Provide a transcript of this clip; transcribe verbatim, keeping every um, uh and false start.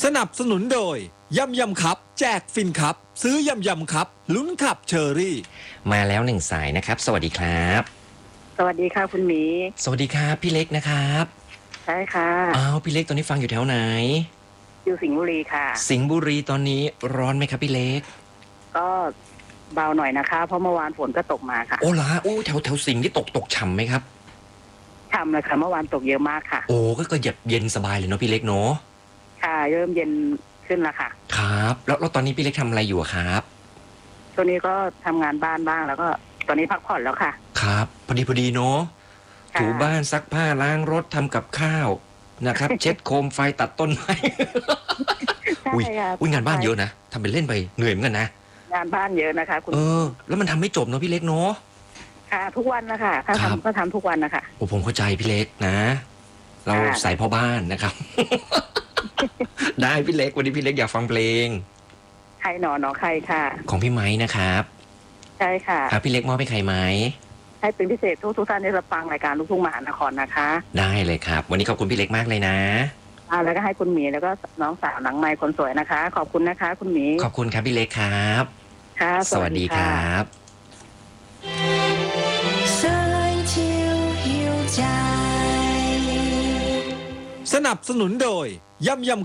สนับสนุนโดยยำยำครับแจกฟินครับซื้อยำยำครับลุ้นขับเชอรี่มาแล้วหนึ่งสายนะครับสวัสดีครับสวัสดีค่ะคุณหมีสวัสดีครับพี่เล็กนะครับใช่ค่ะอ้าวพี่เล็กตอนนี้ฟังอยู่แถวไหนอยู่สิงห์บุรีค่ะสิงห์บุรีตอนนี้ร้อนไหมครับพี่เล็กก็เบาหน่อยนะคะเพราะเมื่อวานฝนก็ตกมาค่ะโอ้ล่ะโอ้แถวแถวสิงห์ที่ตกตกฉ่ำไหมครับฉ่ำเลยค่ะเมื่อวานตกเยอะมากค่ะโอ้ก็ก็เย็นเย็นสบายเลยเนาะพี่เล็กเนาะค่ะเริ่มเย็นขึ้นแล้วค่ะครับแล้วแล้วตอนนี้พี่เล็กทำอะไรอยู่ครับช่วงนี้ก็ทำงานบ้านบ้างแล้วก็ตอนนี้พักผ่อนแล้วค่ะครับพอดีพอดีเนาะถูบ้านซักผ้าล้างรถทำกับข้าวนะครับ เช็ดโคมไฟตัดต้นไม้อุ้ยอุ้ยงานบ้านเยอะนะทำเป็นเล่นไปเหนื่อยเหมือนกันนะงานบ้านเยอะนะคะคุณเออแล้วมันทำไม่จบเนาะพี่เล็กเนาะค่ะทุกวันนะคะถ้าทำก็ทำทุกวันนะคะโอ้ผมเข้าใจพี่เล็กนะเราใส่พ่อบ้านนะครับ ได้พี่เล็กวันนี้พี่เล็กอยากฟังเพลงใครหนอหนอใครค่ะของพี่ไม้นะครับใช่ค่ะครับพี่เล็กมอบให้ใครไหมให้เป็นพิเศษทุกทุกท่านได้รับฟังรายการลูกทุ่งมหานครนะคะได้เลยครับวันนี้ขอบคุณพี่เล็กมากเลยนะอ่าแล้วก็ให้คุณหมีแล้วก็น้องสาวหนังไมค์คนสวยนะคะขอบคุณนะคะคุณหมีขอบคุณครับพี่เล็กครับค่ะสวัสดีครับสนับสนุนโดยยำยำ